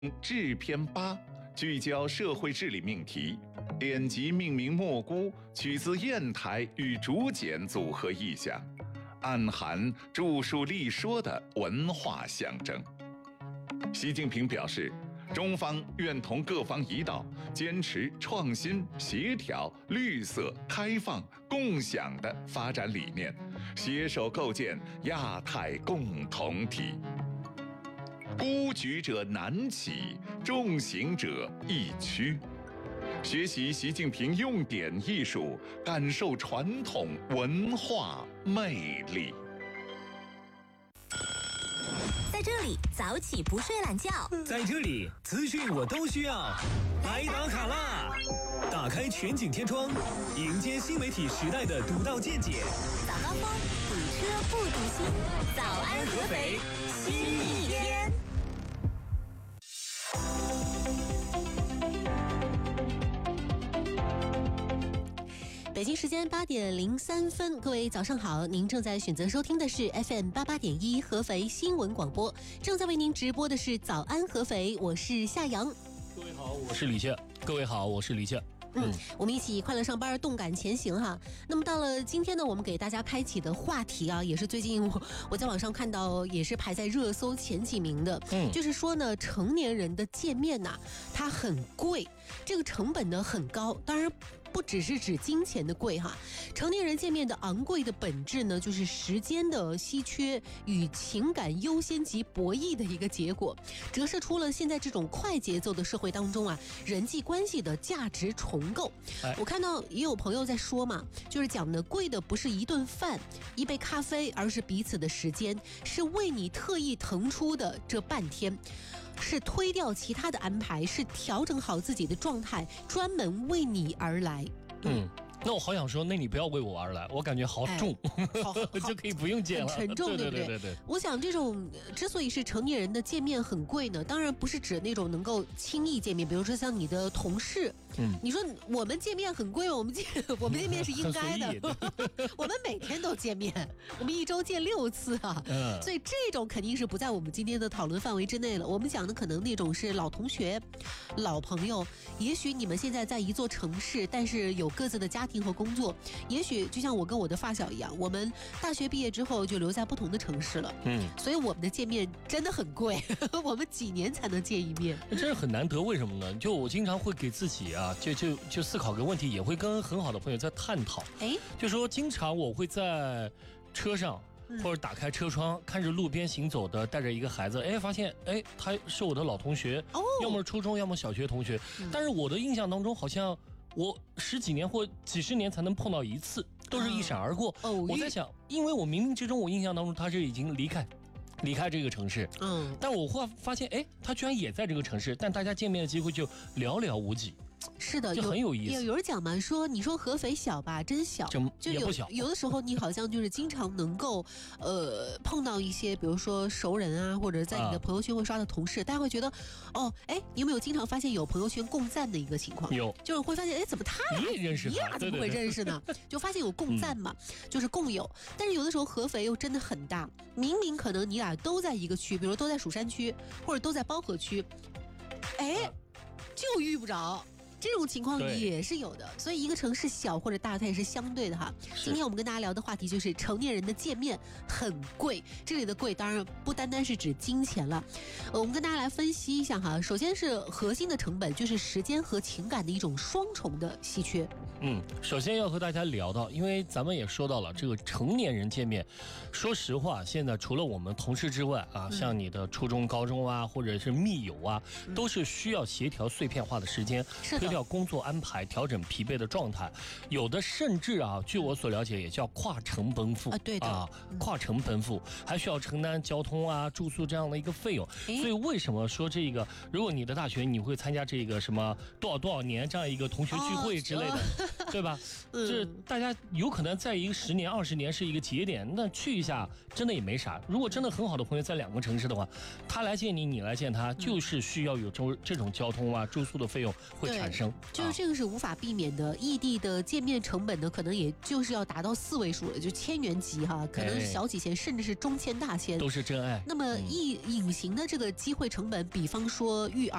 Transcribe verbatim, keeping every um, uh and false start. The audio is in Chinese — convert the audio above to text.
制篇八，聚焦社会治理命题。典籍命名蘑菇，取自砚台与竹简组合意象，暗含著述立说的文化象征。习近平表示，中方愿同各方一道，坚持创新、协调、绿色、开放、共享的发展理念，携手构建亚太共同体。孤举者难起，众行者易趋。学习习近平用典艺术，感受传统文化魅力。 在这里早起不睡懒觉， 在这里资讯我都需要，来打卡啦！打开全景天窗，迎接新媒体时代的独到见解。 早高峰，堵车不堵心，早安合肥，新一天。北京时间八点零三分，各位早上好，您正在选择收听的是 F M 八八点一合肥新闻广播，正在为您直播的是早安合肥，我是夏阳。 各位好，我是李健。各位好，我是李健。 嗯，我们一起快乐上班，动感前行哈。那么到了今天呢，我们给大家开启的话题啊，也是最近我我在网上看到，也是排在热搜前几名的。嗯，就是说呢，成年人的见面呐、啊，它很贵，这个成本呢很高，当然不只是指金钱的贵哈。成年人见面的昂贵的本质呢，就是时间的稀缺与情感优先级博弈的一个结果，折射出了现在这种快节奏的社会当中啊，人际关系的价值重构。哎、我看到也有朋友在说嘛，就是讲的贵的不是一顿饭、一杯咖啡，而是彼此的时间，是为你特意腾出的这半天。是推掉其他的安排，是调整好自己的状态，专门为你而来。 嗯，那我好想说，那你不要为我而来，我感觉好重，哎、好好就可以不用见了， 很沉重，对不对？ 对对对对。 我想这种之所以是成年人的见面很贵呢，当然不是指那种能够轻易见面，比如说像你的同事。嗯，你说我们见面很贵，我们见我们见面是应该的，我们每天都见面，我们一周见六次啊，嗯、所以这种肯定是不在我们今天的讨论范围之内了。我们讲的可能那种是老同学、老朋友，也许你们现在在一座城市，但是有各自的家庭和工作，也许就像我跟我的发小一样，我们大学毕业之后就留在不同的城市了，嗯，所以我们的见面真的很贵，我们几年才能见一面， 真是很难得。为什么呢？就我经常会给自己啊。啊，就就就思考个问题，也会跟很好的朋友在探讨。哎，就说经常我会在车上或者打开车窗，看着路边行走的带着一个孩子，哎，发现哎他是我的老同学，哦，要么初中，要么小学同学。嗯、但是我的印象当中，好像我十几年或几十年才能碰到一次，都是一闪而过。哦，我在想，因为我冥冥之中，我印象当中他是已经离开。离开这个城市，嗯，但我会发现，哎，他居然也在这个城市，但大家见面的机会就寥寥无几。 是的， 就很有意思。 有有人讲嘛，说你说合肥小吧，真小， 就也不小。 有的时候你好像就是经常能够，呃，碰到一些，比如说熟人啊，或者在你的朋友圈会刷的同事，啊、大家会觉得，哦，哎，你有没有经常发现有朋友圈共赞的一个情况？ 有， 就是会发现，哎，怎么他你也认识他？ 你俩怎么会认识呢？对对对就发现有共赞嘛，嗯、就是共有。但是有的时候合肥又真的很大，明明可能你俩都在一个区，比如都在蜀山区，或者都在包河区，哎，就遇不着。这种情况也是有的，所以一个城市小或者大，它也是相对的哈。今天我们跟大家聊的话题就是成年人的见面很贵，这里的贵当然不单单是指金钱了。呃，我们跟大家来分析一下哈。首先是核心的成本，就是时间和情感的一种双重的稀缺。 嗯，首先要和大家聊到，因为咱们也说到了这个成年人见面，说实话，现在除了我们同事之外啊，嗯、像你的初中、高中啊，或者是密友啊，嗯、都是需要协调碎片化的时间。 是的。 要工作安排，调整疲惫的状态，有的甚至啊，据我所了解，也叫跨城奔赴啊，对的啊， 跨城奔赴，还需要承担交通啊、住宿这样的一个费用。所以为什么说这个？如果你的大学你会参加这个什么多少多少年这样一个同学聚会之类的，哦、 对吧？这大家有可能在一个十年、二十年是一个节点，那去一下真的也没啥。如果真的很好的朋友在两个城市的话，他来见你，你来见他，就是需要有这这种交通啊、住宿的费用会产生。 就是这个是无法避免的。异地的见面成本呢，可能也就是要达到四位数了，就千元级哈，可能小几千，甚至是中千大千， 都是真爱。 那么隐隐形的这个机会成本，比方说育儿。